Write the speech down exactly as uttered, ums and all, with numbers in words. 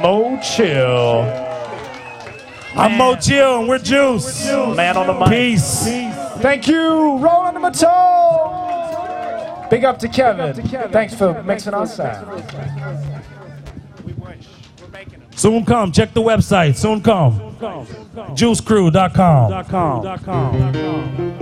Mo Chill. I'm Mo Chill and we're Juice. Man on the mic. Peace. Thank you, Rolling the Matone. Big up to Kevin. Thanks for mixing our sound. Soon come. Check the website. Soon come. juice crew dot com.